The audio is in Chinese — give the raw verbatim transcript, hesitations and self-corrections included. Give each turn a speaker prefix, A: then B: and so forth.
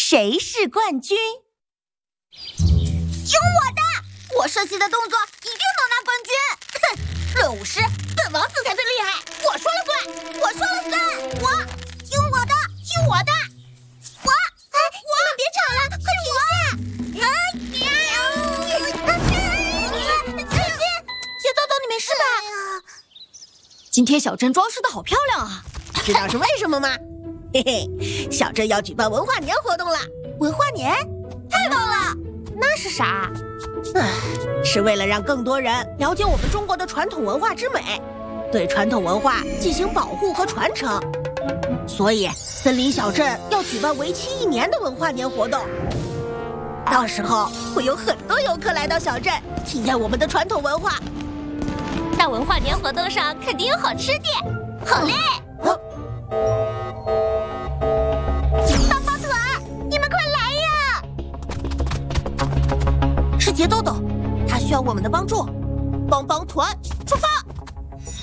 A: 谁是冠军？
B: 听我的！我射击的动作一定能拿冠军！哼，论武师，本王子才最厉害，我说了算，我说了算！我听我的，听我的！我，哎，我们别吵了，快停下！啊！小心！姐豆豆，你没事吧？
A: 今天小镇装饰的好漂亮啊！
C: 知道是为什么吗？嘿嘿，小镇要举办文化年活动了。
B: 文化年，太棒了！那是啥？
C: 唉，是为了让更多人了解我们中国的传统文化之美，对传统文化进行保护和传承。所以，森林小镇要举办为期一年的文化年活动。到时候会有很多游客来到小镇，体验我们的传统文化。
B: 那文化年活动上肯定有好吃的。好嘞！
C: 好。
B: 棒棒腿儿，你们快来呀！
C: 是杰豆豆，他需要我们的帮助。帮帮团，出发！